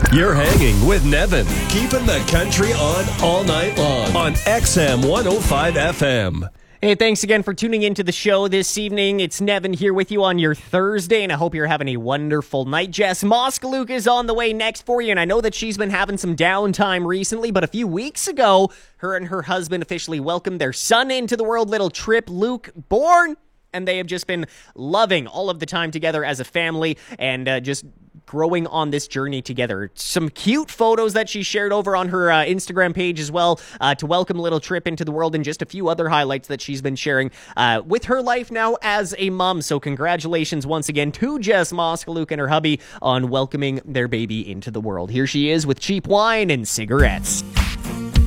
You're hanging with Nevin, keeping the country on all night long on XM 105 FM. Hey, thanks again for tuning into the show this evening. It's Nevin here with you on your Thursday, and I hope you're having a wonderful night. Jess Moskaluk is on the way next for you, and I know that she's been having some downtime recently, but a few weeks ago, her and her husband officially welcomed their son into the world, little Trip Luke, born, and they have just been loving all of the time together as a family and just growing on this journey together. Some cute photos that she shared over on her Instagram page as well to welcome little Trip into the world, and just a few other highlights that she's been sharing with her life now as a mom. So congratulations once again to Jess Moskaluk and her hubby on welcoming their baby into the world. Here she is with Cheap Wine and Cigarettes.